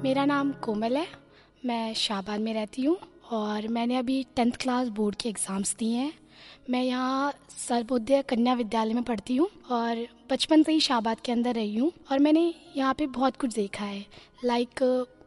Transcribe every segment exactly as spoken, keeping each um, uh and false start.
मेरा नाम कोमल है। मैं शाहबाद में रहती हूँ और मैंने अभी टेंथ क्लास बोर्ड के एग्ज़ाम्स दिए हैं। मैं यहाँ सर्वोदय कन्या विद्यालय में पढ़ती हूँ और बचपन से ही शाहबाद के अंदर रही हूँ और मैंने यहाँ पे बहुत कुछ देखा है। लाइक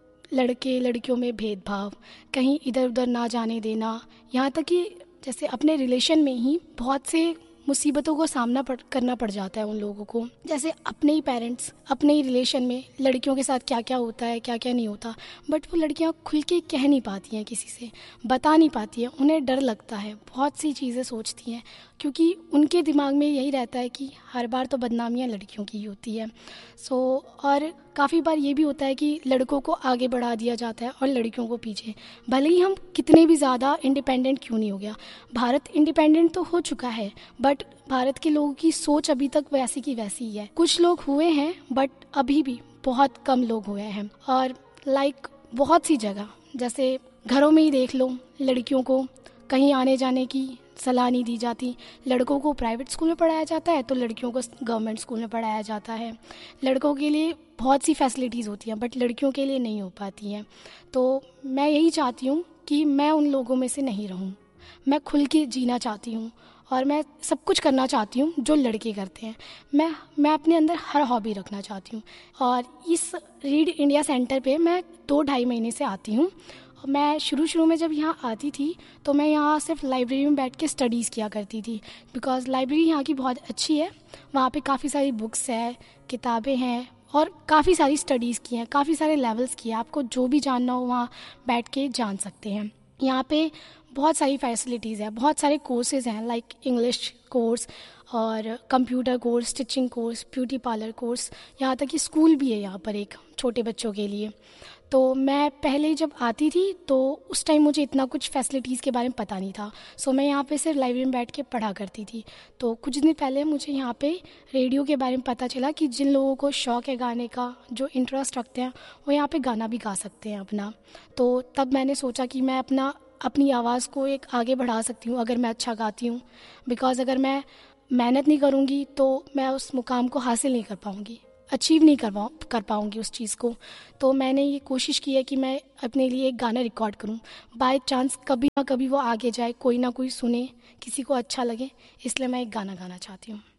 लड़के लड़कियों में भेदभाव, कहीं इधर उधर ना जाने देना, यहाँ तक कि जैसे अपने रिलेशन में ही बहुत से मुसीबतों को सामना पड़ करना पड़ जाता है उन लोगों को। जैसे अपने ही पेरेंट्स अपने ही रिलेशन में लड़कियों के साथ क्या क्या होता है, क्या क्या नहीं होता, बट वो लड़कियां खुल के कह नहीं पाती हैं, किसी से बता नहीं पाती हैं। उन्हें डर लगता है, बहुत सी चीज़ें सोचती हैं क्योंकि उनके दिमाग में यही रहता है कि हर बार तो बदनामियाँ लड़कियों की ही होती है। सो और काफ़ी बार ये भी होता है कि लड़कों को आगे बढ़ा दिया जाता है और लड़कियों को पीछे। भले ही हम कितने भी ज़्यादा इंडिपेंडेंट क्यों नहीं हो गया, भारत इंडिपेंडेंट तो हो चुका है, बट भारत के लोगों की सोच अभी तक वैसी की वैसी ही है। कुछ लोग हुए हैं बट अभी भी बहुत कम लोग हुए हैं। और लाइक बहुत सी जगह, जैसे घरों में ही देख लो, लड़कियों को कहीं आने जाने की सलाह नहीं दी जाती। लड़कों को प्राइवेट स्कूल में पढ़ाया जाता है तो लड़कियों को गवर्नमेंट स्कूल में पढ़ाया जाता है। लड़कों के लिए बहुत सी फैसिलिटीज़ होती हैं बट लड़कियों के लिए नहीं हो पाती हैं। तो मैं यही चाहती हूँ कि मैं उन लोगों में से नहीं रहूँ। मैं खुल के जीना चाहती हूँ और मैं सब कुछ करना चाहती हूँ जो लड़के करते हैं। मैं मैं अपने अंदर हर हॉबी रखना चाहती हूँ और इस रीड इंडिया सेंटर पे मैं दो ढाई महीने से आती हूँ। मैं शुरू शुरू में जब यहाँ आती थी तो मैं यहाँ सिर्फ लाइब्रेरी में बैठ के स्टडीज़ किया करती थी, बिकॉज़ लाइब्रेरी यहाँ की बहुत अच्छी है। वहाँ पे काफ़ी सारी बुक्स है, किताबें हैं और काफ़ी सारी स्टडीज़ की हैं, काफ़ी सारे लेवल्स की हैं। आपको जो भी जानना हो वहाँ बैठ के जान सकते हैं। यहाँ पे बहुत सारी फैसिलिटीज़ है, बहुत सारे कोर्सेज़ हैं, लाइक इंग्लिश कोर्स और computer course, stitching course, beauty parlour course, यहाँ तक कि स्कूल भी है यहाँ पर एक छोटे बच्चों के लिए। तो मैं पहले जब आती थी तो उस टाइम मुझे इतना कुछ फैसिलिटीज़ के बारे में पता नहीं था। सो मैं यहाँ पे सिर्फ लाइब्रेरी में बैठ के पढ़ा करती थी। तो कुछ दिन पहले मुझे यहाँ पे रेडियो के बारे में पता चला कि जिन लोगों को शौक़ है गाने का, जो इंटरेस्ट रखते हैं, वो यहाँ पे गाना भी गा सकते हैं अपना। तो तब मैंने सोचा कि मैं अपना अपनी आवाज़ को एक आगे बढ़ा सकती हूँ अगर मैं अच्छा गाती हूँ। बिकॉज़ अगर मैं मेहनत नहीं करूँगी तो मैं उस मुकाम को हासिल नहीं कर पाऊँगी, अचीव नहीं कर पाऊँ कर पाऊँगी उस चीज़ को। तो मैंने ये कोशिश की है कि मैं अपने लिए एक गाना रिकॉर्ड करूँ। बाय चांस कभी ना कभी वो आगे जाए, कोई ना कोई सुने, किसी को अच्छा लगे, इसलिए मैं एक गाना गाना चाहती हूँ।